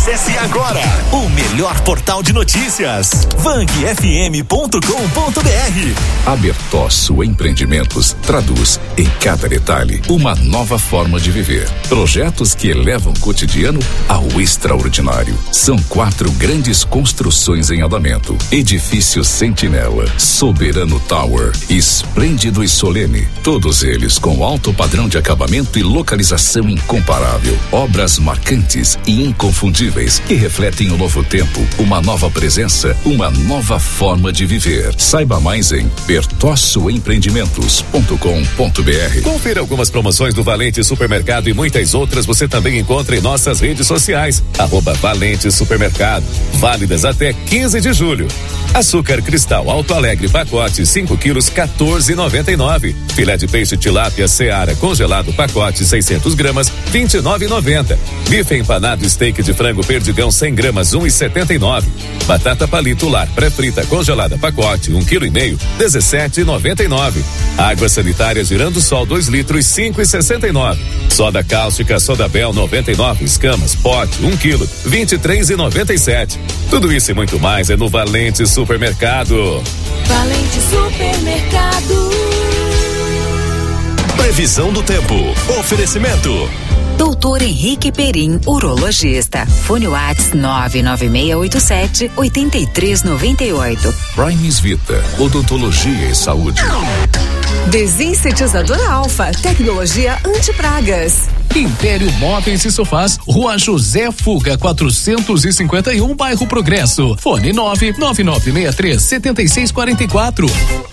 Acesse agora o melhor portal de notícias, vangfm.com.br. A Bertozzo Empreendimentos traduz em cada detalhe uma nova forma de viver. Projetos que elevam o cotidiano ao extraordinário. São 4 grandes construções em andamento: Edifício Sentinela, Soberano Tower, Esplêndido e Solene. Todos eles com alto padrão de acabamento e localização incomparável. Obras marcantes e inconfundíveis que refletem o novo tempo, uma nova presença, uma nova forma de viver. Saiba mais em bertozzoempreendimentos.com.br. Confira algumas promoções do Valente Supermercado e muitas outras você também encontra em nossas redes sociais. @Valente Supermercado. Válidas até 15 de julho. Açúcar cristal Alto Alegre pacote 5 quilos 14,99. Filé de peixe tilápia Seara congelado pacote 600 gramas 29,90. Bife empanado steak de frango perdigão 100 gramas 1,79. Batata palito lar pré-frita congelada pacote 1,5 kg 17,99. Água sanitária Girando Sol 2 litros 5,69. Soda cáustica Soda Bel 99 escamas pote 1 kg 23,97. Tudo isso e muito mais é no Valente Supermercado. Valente Supermercado. Previsão do tempo. Oferecimento. Doutor Henrique Perim, urologista. Fone Whats 99687-8398. Primes Vita, odontologia e saúde. Desinsetizador Alfa, tecnologia anti-pragas. Império Móveis e Sofás, Rua José Fuga 451, bairro Progresso. Fone 99963-7644.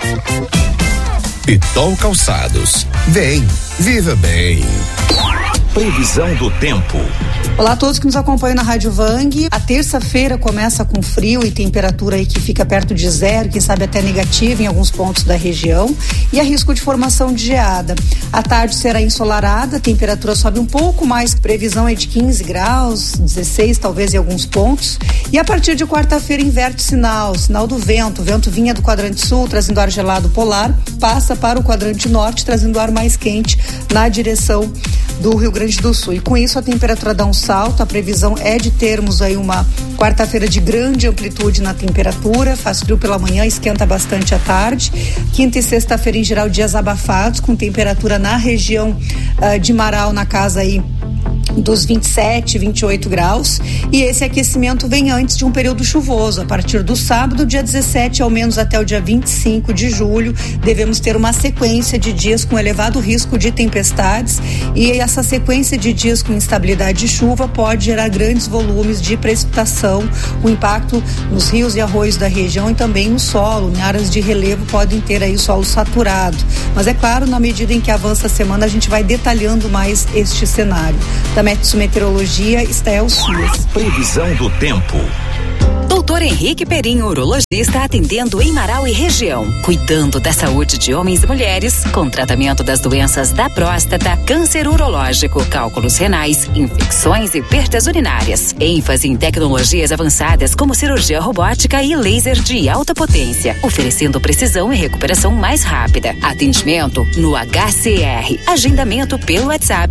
Pitol Calçados. Vem, viva bem. Previsão do tempo. Olá a todos que nos acompanham na Rádio Vang. A terça-feira começa com frio e temperatura aí que fica perto de 0, quem sabe até negativa em alguns pontos da região, e há risco de formação de geada. A tarde será ensolarada, a temperatura sobe um pouco mais, previsão é de 15 graus, 16 talvez em alguns pontos, e a partir de quarta-feira inverte sinal do vento. O vento vinha do quadrante sul trazendo ar gelado polar, passa para o quadrante norte trazendo ar mais quente na direção do Rio Grande do Sul, e com isso a temperatura dá um salto. A previsão é de termos aí uma quarta-feira de grande amplitude na temperatura, faz frio pela manhã, esquenta bastante à tarde. Quinta e sexta-feira em geral dias abafados, com temperatura na região de Marau na casa aí dos 27, 28 graus, e esse aquecimento vem antes de um período chuvoso. A partir do sábado, dia 17, ao menos até o dia 25 de julho, devemos ter uma sequência de dias com elevado risco de tempestades, e essa sequência de dias com instabilidade de chuva pode gerar grandes volumes de precipitação, o impacto nos rios e arroios da região e também no solo. Em áreas de relevo podem ter aí o solo saturado, mas é claro, na medida em que avança a semana, a gente vai detalhando mais este cenário. Da Metsu Meteorologia, Estel Suas. Previsão do tempo. Doutor Henrique Perim, urologista, atendendo em Marau e região, cuidando da saúde de homens e mulheres, com tratamento das doenças da próstata, câncer urológico, cálculos renais, infecções e perdas urinárias. ênfase em tecnologias avançadas como cirurgia robótica e laser de alta potência, oferecendo precisão e recuperação mais rápida. Atendimento no HCR. Agendamento pelo WhatsApp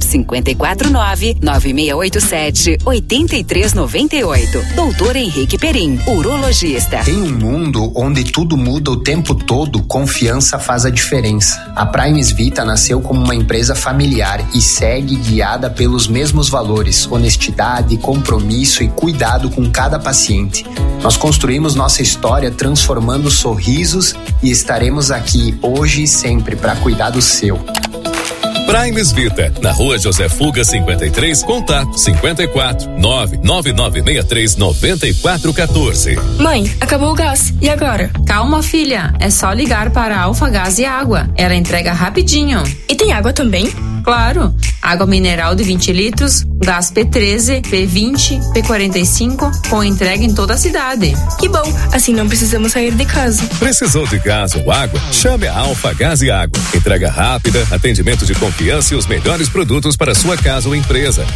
549-9687-8398. Doutor Henrique Perim, urologista. Em um mundo onde tudo muda o tempo todo, confiança faz a diferença. A Primes Vita nasceu como uma empresa familiar e segue guiada pelos mesmos valores: honestidade, compromisso e cuidado com cada paciente. Nós construímos nossa história transformando sorrisos e estaremos aqui hoje e sempre para cuidar do seu. Primes Vita, na Rua José Fuga 53, contato 54 99963 9414. Mãe, acabou o gás. E agora? Calma, filha. É só ligar para a Alfa Gás e Água. Ela entrega rapidinho. E tem água também? Claro. Água mineral de 20 litros, gás P13, P20, P45, com entrega em toda a cidade. Que bom, assim não precisamos sair de casa. Precisou de gás ou água? Chame a Alfa Gás e Água. Entrega rápida, atendimento de confiança e os melhores produtos para sua casa ou empresa.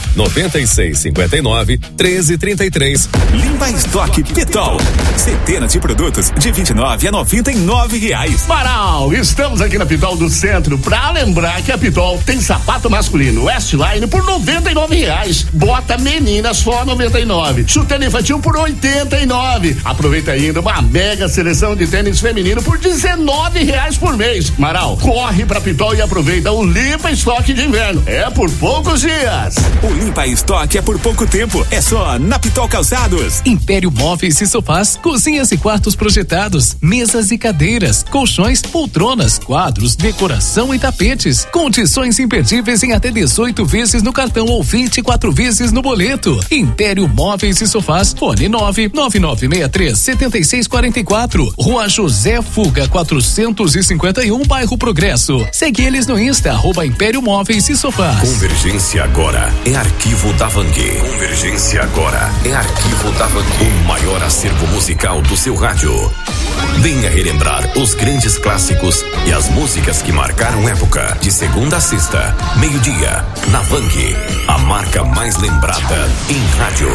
99659-1333. Limpa Estoque Pitol. Centenas de produtos de R$29 a R$99. Marau, estamos aqui na Pitol do Centro para lembrar que a Pitol tem sapato masculino masculino Westline por R$99. Bota menina só R$99. Chuteira infantil por R$89. Aproveita ainda uma mega seleção de tênis feminino por R$19 por mês. Marau, corre pra Pitol e aproveita o Limpa Estoque de Inverno. É por poucos dias. O Limpa Estoque é por pouco tempo. É só na Pitol Calçados. Império Móveis e Sofás, cozinhas e quartos projetados, mesas e cadeiras, colchões, poltronas, quadros, decoração e tapetes. Condições imperdíveis em até 18 vezes no cartão ou 24 vezes no boleto. Império Móveis e Sofás, fone 99963-7644. Rua José Fuga 451, bairro Progresso. Segue eles no Insta, @Império Móveis e Sofás. Convergência agora é arquivo da Vang. Convergência agora é arquivo da Vang. O maior acervo musical do seu rádio. Venha relembrar os grandes clássicos e as músicas que marcaram época. De segunda a sexta, meio-dia, na Vang, a marca mais lembrada em rádio.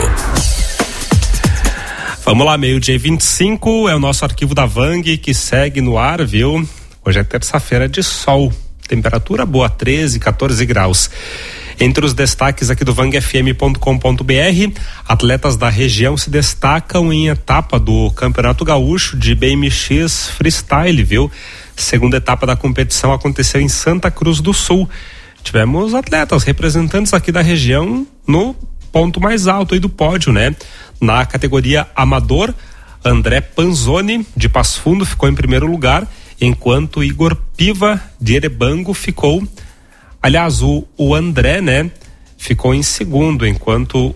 Vamos lá, meio-dia 25, é o nosso arquivo da Vang que segue no ar, viu? Hoje é terça-feira de sol, temperatura boa, 13, 14 graus. Entre os destaques aqui do vangfm.com.br, atletas da região se destacam em etapa do Campeonato Gaúcho de BMX Freestyle, viu? Segunda etapa da competição aconteceu em Santa Cruz do Sul. Tivemos atletas, representantes aqui da região no ponto mais alto aí do pódio, né? Na categoria amador, André Panzoni, de Passo Fundo, ficou em primeiro lugar, enquanto Igor Piva, de Erebango, ficou... Aliás, o André, né, ficou em segundo, enquanto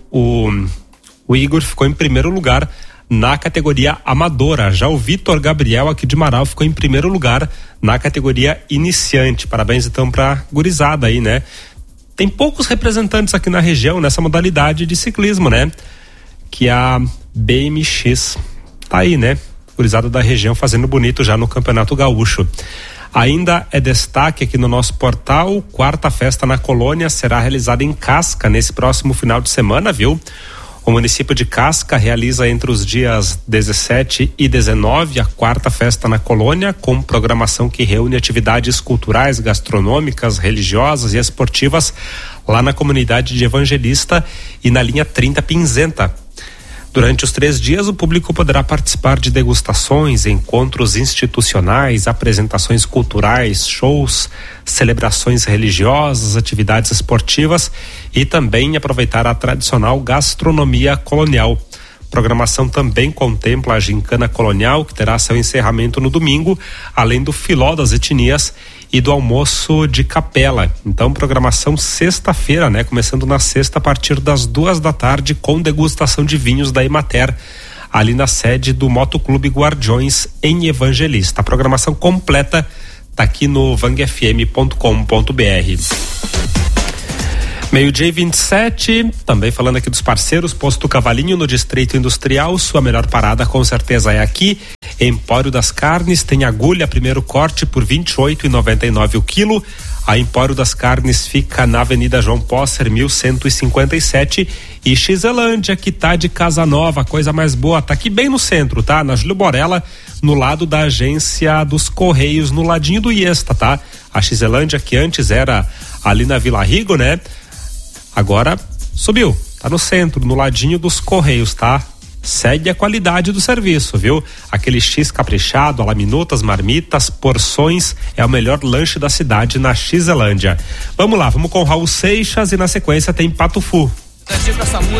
o Igor ficou em primeiro lugar na categoria amadora. Já o Vitor Gabriel, aqui de Marau, ficou em primeiro lugar na categoria iniciante. Parabéns, então, pra gurizada aí, né? Tem poucos representantes aqui na região nessa modalidade de ciclismo, né? Que a BMX tá aí, né? Gurizada da região fazendo bonito já no Campeonato Gaúcho. Ainda é destaque aqui no nosso portal, quarta festa na Colônia será realizada em Casca nesse próximo final de semana, viu? O município de Casca realiza entre os dias 17 e 19 a quarta festa na Colônia, com programação que reúne atividades culturais, gastronômicas, religiosas e esportivas lá na comunidade de Evangelista e na linha 30 Pinzenta. Durante os 3 dias, o público poderá participar de degustações, encontros institucionais, apresentações culturais, shows, celebrações religiosas, atividades esportivas e também aproveitar a tradicional gastronomia colonial. A programação também contempla a gincana colonial, que terá seu encerramento no domingo, além do filó das etnias e do almoço de capela. Então, programação sexta-feira, né? Começando na sexta a partir das 2 da tarde com degustação de vinhos da Emater, ali na sede do Motoclube Guardiões em Evangelista. A programação completa tá aqui no vangfm.com.br. Meio-dia e 27, também falando aqui dos parceiros, Posto Cavalinho no Distrito Industrial, sua melhor parada com certeza é aqui. Empório das Carnes tem agulha primeiro corte por R$28,99 o quilo. A Empório das Carnes fica na Avenida João Posser, 1157, e Xelândia, que tá de casa nova, coisa mais boa, tá aqui bem no centro, tá? Na Júlio Borella, no lado da agência dos Correios, no ladinho do Iesta, tá? A Xelândia, que antes era ali na Vila Rigo, né? Agora subiu, tá no centro, no ladinho dos Correios, tá? Segue a qualidade do serviço, viu? Aquele X caprichado, laminutas, marmitas, porções, é o melhor lanche da cidade na Xelândia. Vamos lá, vamos com o Raul Seixas e na sequência tem Pato Fu.